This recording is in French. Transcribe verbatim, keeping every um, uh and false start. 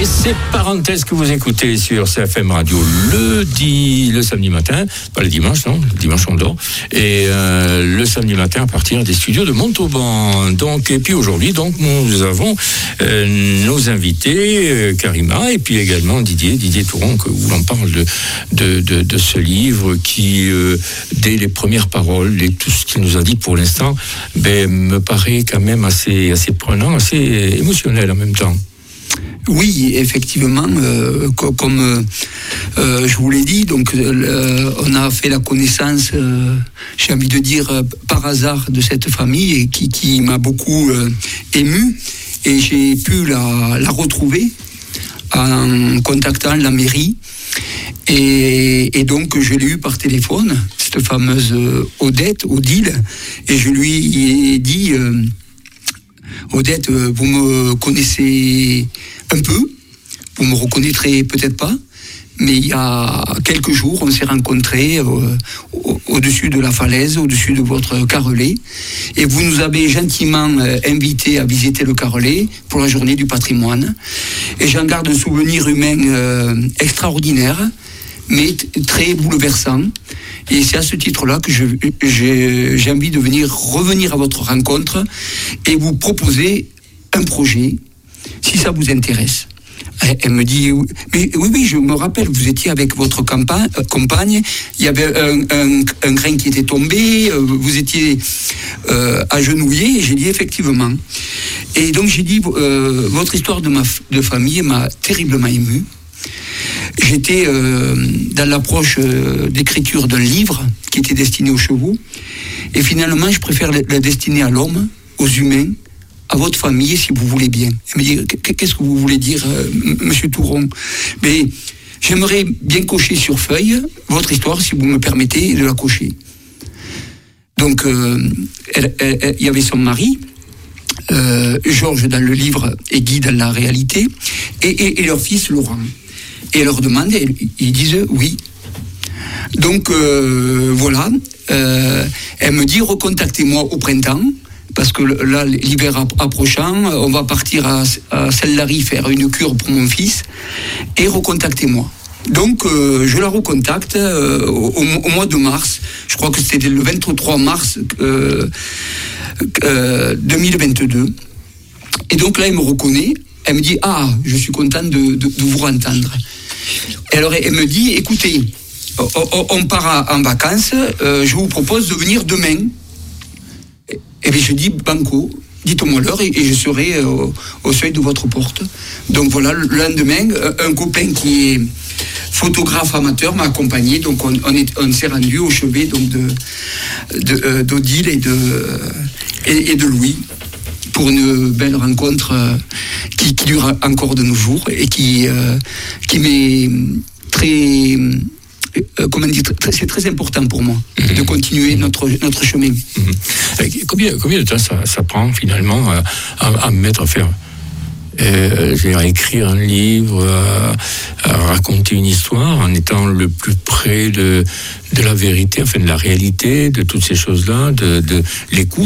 Et c'est Parenthèse que vous écoutez sur C F M Radio le, di, le samedi matin, pas le dimanche, non, le dimanche on dort, et euh, le samedi matin à partir des studios de Montauban. Donc, et puis aujourd'hui, donc, nous avons euh, nos invités, euh, Karima, et puis également Didier, Didier Touron, que, où l'on parle de, de, de, de ce livre qui, euh, dès les premières paroles, et tout ce qu'il nous a dit pour l'instant, ben, me paraît quand même assez, assez prenant, assez émotionnel en même temps. Oui, effectivement, euh, comme euh, euh, je vous l'ai dit, donc euh, on a fait la connaissance, euh, j'ai envie de dire euh, par hasard, de cette famille et qui, qui m'a beaucoup euh, ému, et j'ai pu la, la retrouver en contactant la mairie, et, et donc je l'ai eu par téléphone, cette fameuse euh, Odette, Odile, et je lui ai dit euh, Odette, vous me connaissez un peu, vous me reconnaîtrez peut-être pas, mais il y a quelques jours, on s'est rencontrés euh, au- au-dessus de la falaise, au-dessus de votre carrelet, et vous nous avez gentiment euh, invités à visiter le carrelet pour la journée du patrimoine. Et j'en garde un souvenir humain euh, extraordinaire, mais t- très bouleversant. Et c'est à ce titre-là que je, j'ai, j'ai envie de venir revenir à votre rencontre et vous proposer un projet, si ça vous intéresse. Elle, elle me dit, mais oui, oui, je me rappelle, vous étiez avec votre campagne, euh, compagne, il y avait un, un, un grain qui était tombé, euh, vous étiez euh, agenouillé, et j'ai dit effectivement. Et donc j'ai dit, euh, votre histoire de, ma, de famille m'a terriblement ému. J'étais euh, dans l'approche euh, d'écriture d'un livre qui était destiné aux chevaux, et finalement je préfère la, la destiner à l'homme, aux humains, à votre famille, si vous voulez bien. Elle me dit, qu'est-ce que vous voulez dire, euh, m- monsieur Touron? Mais j'aimerais bien cocher sur feuille votre histoire, si vous me permettez de la cocher. Donc, euh, elle- elle- elle- il y avait son mari, euh, Georges dans le livre et Guy dans la réalité, et, et, et leur fils Laurent. Et elle leur demande, et ils disent oui. Donc, euh, voilà, euh, elle me dit, recontactez-moi au printemps, parce que là, l'hiver approchant, on va partir à, à Celle-Lary faire une cure pour mon fils, et recontactez-moi. Donc, euh, je la recontacte euh, au, au mois de mars, je crois que c'était le vingt-trois mars euh, euh, deux mille vingt-deux. Et donc là, elle me reconnaît, elle me dit, ah, je suis content de, de, de vous entendre. Et alors, elle me dit, écoutez, on, on part en vacances, euh, je vous propose de venir demain. Et bien je dis, banco, dites-moi l'heure et, et je serai euh, au, au seuil de votre porte. Donc voilà, le lendemain, un copain qui est photographe amateur m'a accompagné, donc on, on, est, on s'est rendu au chevet donc de, de, euh, d'Odile et de, et, et de Louis, pour une belle rencontre euh, qui, qui dure encore de nos jours et qui, euh, qui m'est très... Euh, comment dire, très, c'est très important pour moi mmh. de continuer notre, notre chemin. Mmh. Combien, combien de temps ça, ça prend finalement à, à, à me mettre à faire euh, je veux dire, à écrire un livre, à, à raconter une histoire en étant le plus près de, de la vérité, enfin de la réalité, de toutes ces choses-là, de, de l'écoute?